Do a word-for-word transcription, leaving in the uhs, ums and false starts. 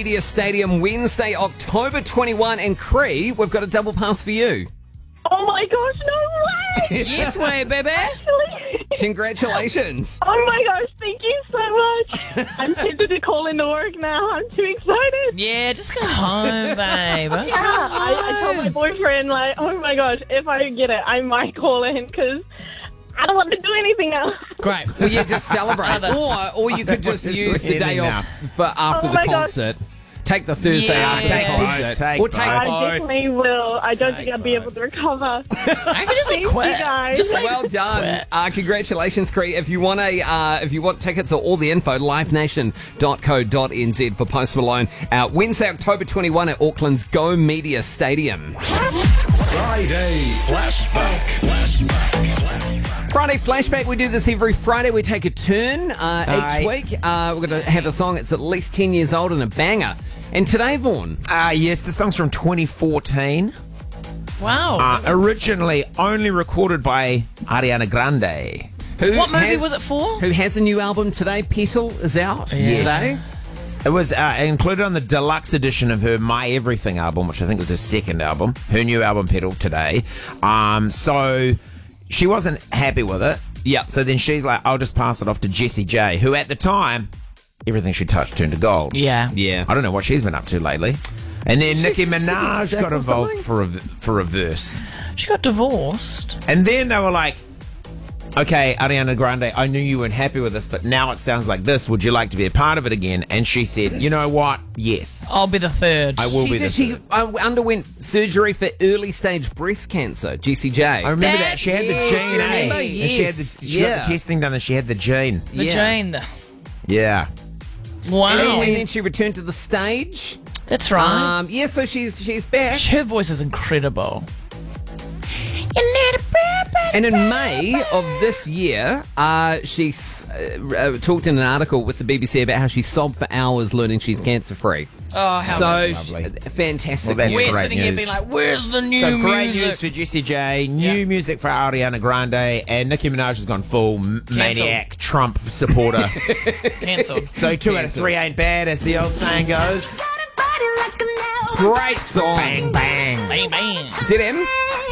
Media Stadium Wednesday, October twenty-first. And Cree, we've got a double pass for you. Oh my gosh, no way! Yes way, baby. Actually. Congratulations. Oh my gosh, thank you so much. I'm tempted to call into work now. I'm too excited. Yeah, just go home, babe. Just Yeah, go I, I told my home. boyfriend, like, oh my gosh, if I get it, I might call in because I don't want to do anything else. Great. Well, yeah, just celebrate. Oh, that's or, or you could just use the day Anything off for after Oh the my gosh. concert. Take the Thursday Yeah. after Take the both, concert. take or take both. I both. definitely will. I don't think I'll be able to recover. I could just like Thank quit. you, guys. Just like Well done. quit. Uh, congratulations, Cree. If you want a, uh, if you want tickets or all the info, live nation dot co dot n z for Post Malone. Uh, Wednesday, October twenty-first at Auckland's Go Media Stadium. Friday Flashback. Flashback. Friday Flashback, we do this every Friday. We take a turn uh, each Aye. week. Uh, we're going to have a song that's at least ten years old and a banger. And today, Vaughan, Uh, yes, the song's from twenty fourteen. Wow. Uh, originally only recorded by Ariana Grande. who what movie has, was it for? Who has a new album today? Petal is out today. It was uh, included on the deluxe edition of her My Everything album, which I think was her second album. Her new album, Petal, today. Um, so she wasn't happy with it. Yeah. So then she's like, I'll just pass it off to Jessie J, who at the time, everything she touched turned to gold. Yeah. Yeah. I don't know what she's been up to lately. And then Nicki She's sick Minaj got or involved something? for a, for a verse. She got divorced. And then they were like, okay, Ariana Grande, I knew you weren't happy with this, but now it sounds like this. Would you like to be a part of it again? And she said, you know what? Yes. I'll be the third. I will She, be did, the she third. uh, underwent surgery for early stage breast cancer, Jessie J. I remember that. That's She had the it. gene, Do you eh? remember? And she, had the, Yes. she Yeah. got the testing done and she had the gene. the yeah. Jane. Yeah. Wow. And then, and then she returned to the stage. That's right. Um, yeah, so she's she's back. Her voice is incredible. And in May of this year, uh, she uh, uh, talked in an article with the B B C about how she sobbed for hours learning she's cancer free. Oh, how So lovely. uh, fantastic. Well, that's news. we're great sitting here news. being like, where's the new So great music? news for Jessie J, new Yeah. music for Ariana Grande, and Nicki Minaj has gone full m- maniac Trump supporter. Cancelled. So two out of Cancelled. three ain't bad, as the old saying goes. It's a great song. Bang, bang. Bang, bang. Z M.